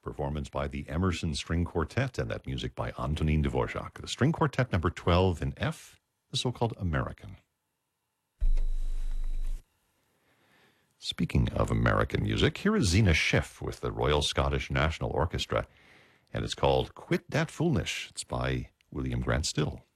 performance by the Emerson String Quartet, and that music by Antonin Dvorak. The String Quartet number 12 in F, the so-called American. Speaking of American music, here is Zena Schiff with the Royal Scottish National Orchestra, and it's called Quit Dat Foolnish. It's by William Grant Still.